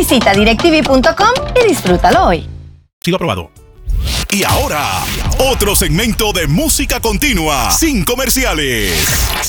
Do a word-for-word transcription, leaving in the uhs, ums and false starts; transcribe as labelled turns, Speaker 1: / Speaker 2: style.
Speaker 1: Visita DirecTV punto com y disfrútalo hoy.
Speaker 2: Sido aprobado.
Speaker 3: Y ahora, otro segmento de música continua, sin comerciales.